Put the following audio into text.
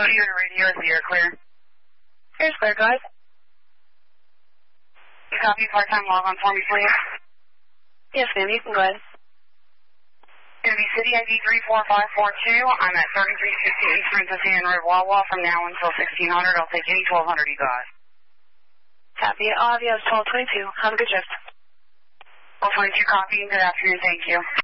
you're the radio, is the air clear? Air's clear, guys. You copy part-time log on for me, please? Yes, ma'am, you can go ahead. Going to be City ID 34542. I'm at 3360 East Princess Anne Road, Wawa, from now until 1600. I'll take any 1200 you got. Copy. I'll have you at 1222. Have a good shift. 1222 copy. Good afternoon. Thank you.